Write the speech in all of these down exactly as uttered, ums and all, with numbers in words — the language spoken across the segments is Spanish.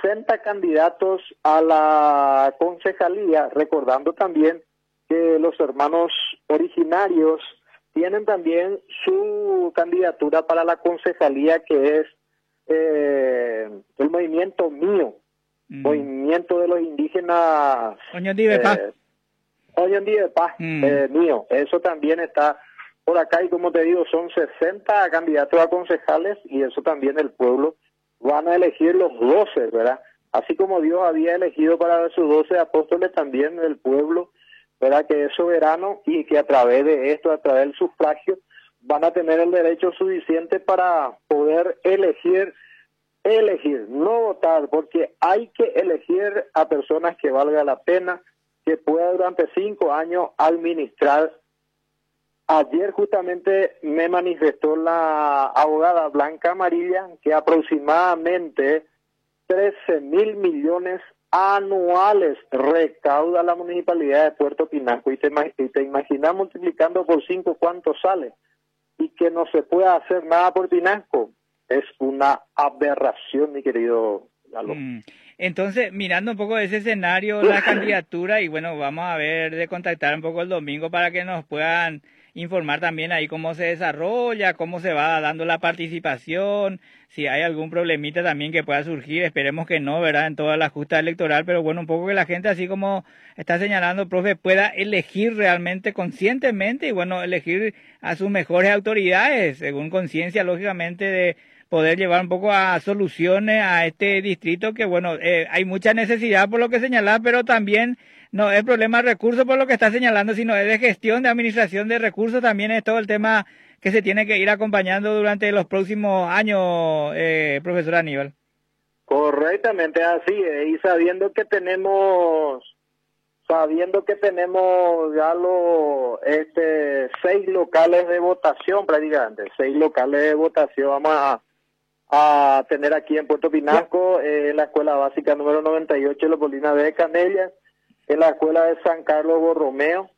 sesenta candidatos a la concejalía, recordando también que los hermanos originarios tienen también su candidatura para la concejalía, que es eh, el movimiento mío, mm. movimiento de los indígenas eh, Oñandí de Paz, mm. eh, mío. Eso también está por acá, y como te digo, son sesenta candidatos a concejales, y eso también el pueblo van a elegir los doce, ¿verdad? Así como Dios había elegido para sus doce apóstoles, también el pueblo, ¿verdad?, que es soberano, y que a través de esto, a través del sufragio, van a tener el derecho suficiente para poder elegir, elegir, no votar, porque hay que elegir a personas que valga la pena, que pueda durante cinco años administrar. Ayer justamente me manifestó la abogada Blanca Amarilla que aproximadamente trece mil millones anuales recauda la municipalidad de Puerto Pinasco, y te, y te imaginas multiplicando por cinco cuánto sale, y que no se pueda hacer nada por Pinasco. Es una aberración, mi querido Galo. Mm. Entonces, mirando un poco ese escenario, la candidatura, y bueno, vamos a ver de contactar un poco el domingo para que nos puedan informar también ahí cómo se desarrolla, cómo se va dando la participación, si hay algún problemita también que pueda surgir, esperemos que no, ¿verdad?, en toda la justa electoral, pero bueno, un poco que la gente, así como está señalando, profe, pueda elegir realmente conscientemente, y bueno, elegir a sus mejores autoridades, según conciencia, lógicamente, de poder llevar un poco a soluciones a este distrito, que bueno, eh, hay mucha necesidad por lo que señalar, pero también no es problema de recursos por lo que está señalando, sino es de gestión, de administración de recursos, también es todo el tema que se tiene que ir acompañando durante los próximos años, eh, profesor Aníbal. Correctamente, así es, y sabiendo que tenemos, sabiendo que tenemos ya los este, seis locales de votación prácticamente, seis locales de votación vamos a a tener aquí en Puerto Pinasco, eh, en la escuela básica número noventa y ocho de Leopoldina B de Canellas, en la escuela de San Carlos Borromeo,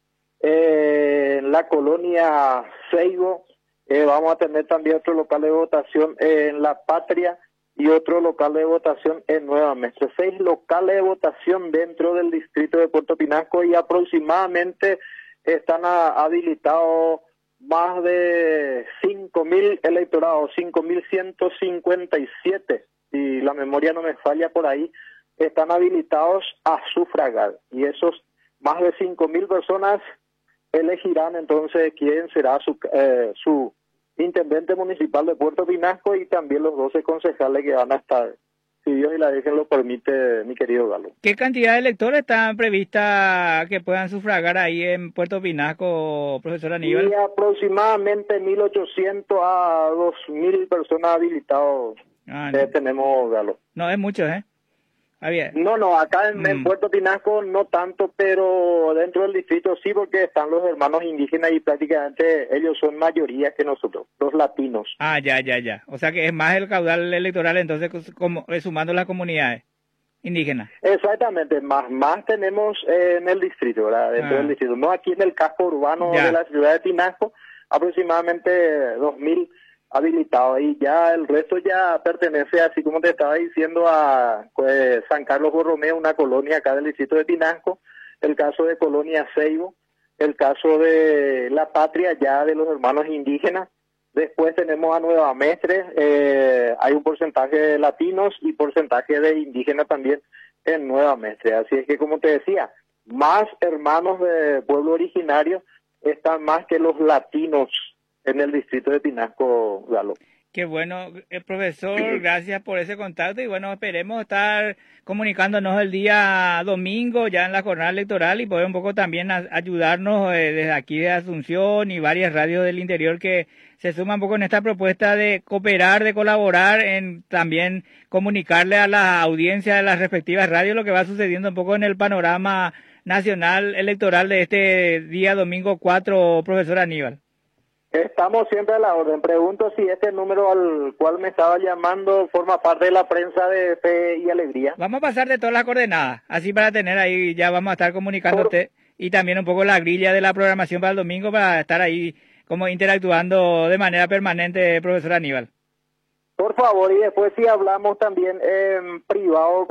eh, en la colonia Seibo, eh, vamos a tener también otro local de votación eh, en La Patria, y otro local de votación en Nueva Mestre. Seis locales de votación dentro del distrito de Puerto Pinasco, y aproximadamente están a, habilitados más de cinco mil electorados, cinco mil ciento cincuenta y siete, si la memoria no me falla por ahí, están habilitados a sufragar, y esos más de cinco mil personas elegirán entonces quién será su, eh, su intendente municipal de Puerto Pinasco, y también los doce concejales que van a estar, si Dios y la Virgen lo permite, mi querido Galo. ¿Qué cantidad de electores están previstas que puedan sufragar ahí en Puerto Pinasco, profesor Aníbal? Y aproximadamente mil ochocientos a dos mil personas habilitadas ah, no. eh, tenemos, Galo. No, es mucho, ¿eh? Ah, bien. No, no, acá en, mm. en Puerto Pinasco no tanto, pero dentro del distrito sí, porque están los hermanos indígenas y prácticamente ellos son mayoría que nosotros, los latinos. Ah, ya, ya, ya. O sea que es más el caudal electoral entonces, como sumando las comunidades indígenas. Exactamente, más más tenemos eh, en el distrito, ¿verdad? Dentro ah. del distrito. No aquí en el casco urbano ya. de la ciudad de Pinasco, aproximadamente dos mil habilitado, y ya el resto ya pertenece, así como te estaba diciendo, a pues, San Carlos Borromeo, una colonia acá del distrito de Pinasco, el caso de Colonia Seibo, el caso de La Patria, ya de los hermanos indígenas. Después tenemos a Nueva Mestre, eh, hay un porcentaje de latinos y porcentaje de indígenas también en Nueva Mestre. Así es que, como te decía, más hermanos de pueblo originario están más que los latinos en el distrito de Pinasco, Galo. Qué bueno, eh, profesor, gracias por ese contacto, y bueno, esperemos estar comunicándonos el día domingo ya en la jornada electoral, y poder un poco también a, ayudarnos eh, desde aquí de Asunción y varias radios del interior que se suman un poco en esta propuesta de cooperar, de colaborar, en también comunicarle a la audiencia de las respectivas radios lo que va sucediendo un poco en el panorama nacional electoral de este día domingo cuatro, profesor Aníbal. Estamos siempre a la orden. Pregunto si este número al cual me estaba llamando forma parte de la prensa de Fe y Alegría. Vamos a pasar de todas las coordenadas, así para tener ahí, ya vamos a estar comunicándote, Por... y también un poco la grilla de la programación para el domingo, para estar ahí como interactuando de manera permanente, profesor Aníbal. Por favor, y después si hablamos también en privado